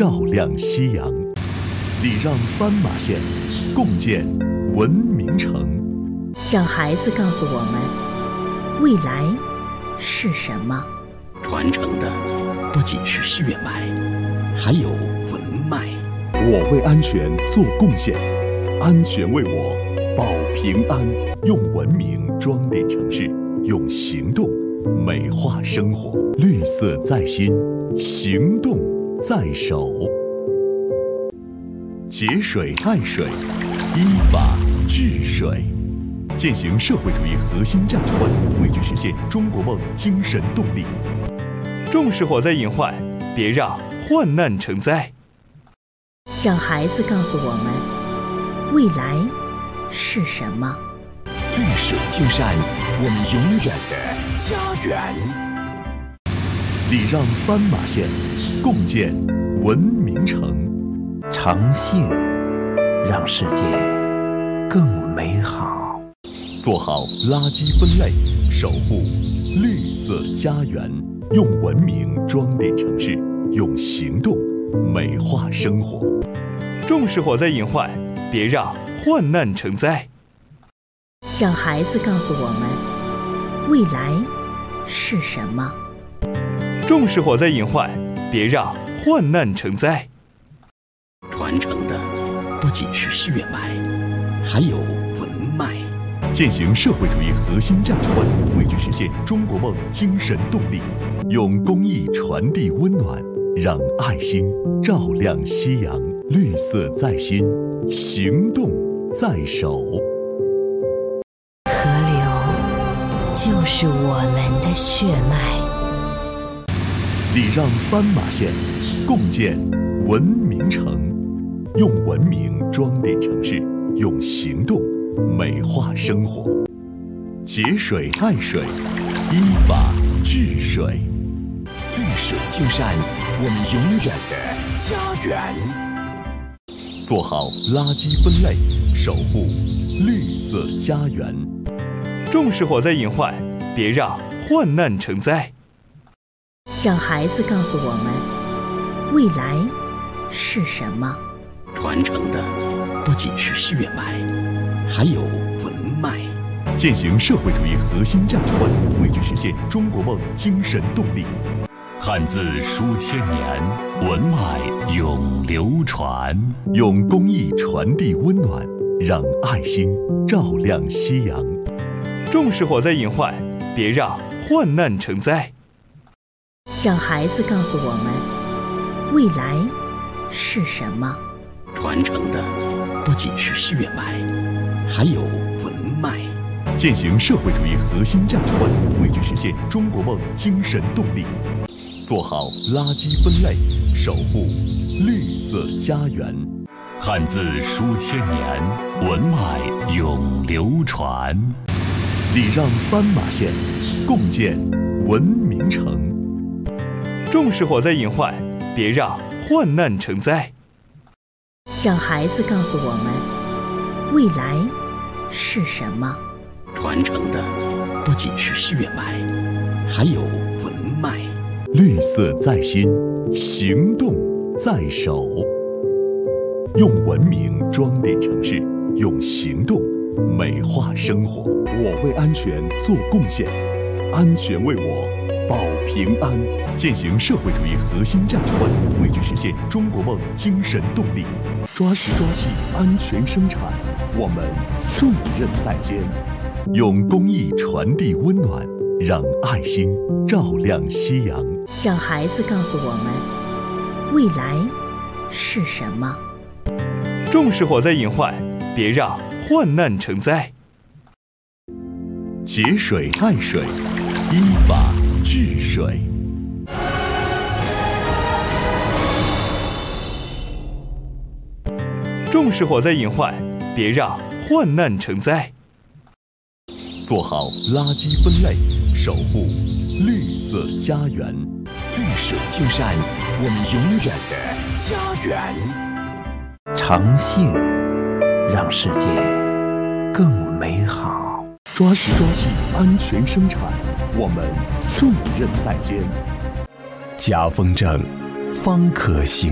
照亮夕阳，礼让斑马线，共建文明城。 让孩子告诉我们，未来是什么？ 传承的不仅是血脉，还有文脉。 我为安全做贡献，安全为我保平安。用文明装点城市，用行动美化生活。绿色在心，行动在手。节水爱水，依法治水，践行社会主义核心价值观，汇聚实现中国梦精神动力。 重视火灾隐患，别让患难成灾。 让孩子告诉我们，未来是什么？ 绿水青山，我们永远的家园。 礼让斑马线，共建文明城。 诚信让世界更美好。 做好垃圾分类，守护绿色家园。用文明装点城市，用行动美化生活。 重视火灾隐患，别让患难成灾。 让孩子告诉我们，未来是什么？ 重视火灾隐患，别让患难成灾。 传承的不仅是血脉，还有文脉。 践行社会主义核心价值观，汇聚实现中国梦精神动力。用公益传递温暖，让爱心照亮夕阳。绿色在心，行动在手。 河流就是我们的血脉。 礼让斑马线，共建文明城。用文明装点城市，用行动美化生活。节水爱水，依法治水。 绿水青山，我们永远的家园。 做好垃圾分类，守护绿色家园。 重视火灾隐患，别让患难成灾。 让孩子告诉我们，未来是什么？ 传承的不仅是血脉，还有文脉。 践行社会主义核心价值观，汇聚实现中国梦精神动力。 汉字书千年，文脉永流传。 用公益传递温暖，让爱心照亮夕阳。 重视火灾隐患，别让患难成灾。 让孩子告诉我们，未来是什么？ 传承的不仅是血脉，还有文脉。 践行社会主义核心价值观，汇聚实现中国梦精神动力。做好垃圾分类，守护绿色家园。 汉字书千年，文脉永流传。 礼让斑马线，共建文明城。 重视火灾隐患，别让患难成灾。 让孩子告诉我们，未来是什么？ 传承的不仅是血脉，还有文脉。 绿色在心，行动在手。用文明装点城市，用行动美化生活。我为安全做贡献，安全为我保平安。践行社会主义核心价值观，汇聚实现中国梦精神动力。抓实抓细，安全生产，我们重任在肩。用公益传递温暖，让爱心照亮夕阳。 让孩子告诉我们，未来是什么？ 重视火灾隐患，别让患难成灾。 节水爱水，依法治水。 重视火灾隐患，别让患难成灾。 做好垃圾分类，守护绿色家园。 绿水青山，我们永远的家园。 诚信让世界更美好。 抓实抓细，安全生产，我们重任在肩。 家风正，方可行